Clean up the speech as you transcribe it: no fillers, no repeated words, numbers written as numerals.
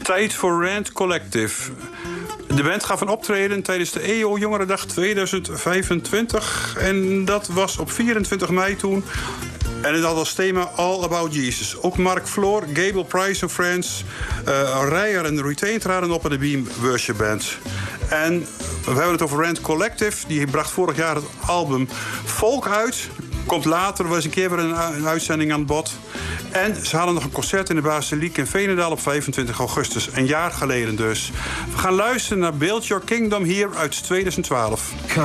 Tijd voor Rand Collective. De band gaf een optreden tijdens de EO Jongerendag 2025. En dat was op 24 mei toen. En het had als thema All About Jesus. Ook Mark Floor, Gable Price of Friends, Rijer en Retain traden op in de Beam Worship Band. En we hebben het over Rand Collective. Die bracht vorig jaar het album Folk uit. Komt later, was een keer weer een uitzending aan bod. En ze hadden nog een concert in de Basiliek in Veenendaal op 25 augustus. Een jaar geleden dus. We gaan luisteren naar Build Your Kingdom hier uit 2012.